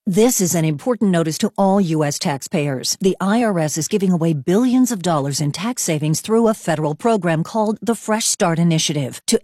This is an important notice to all U.S. taxpayers. The IRS is giving away billions of dollars in tax savings through a federal program called the Fresh Start Initiative to